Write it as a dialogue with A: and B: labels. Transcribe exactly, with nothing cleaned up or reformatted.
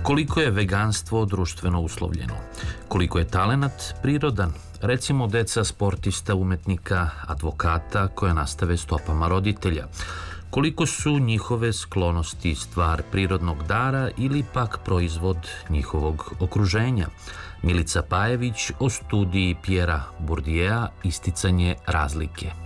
A: Koliko je veganstvo društveno uslovljeno? Koliko je talenat prirodan? Recimo deca sportista, umetnika, advokata koje nastave stopama roditelja. Koliko su njihove sklonosti stvar prirodnog dara ili pak proizvod njihovog okruženja? Milica Pajević o studiji Pjera Burdijea Isticanje razlike.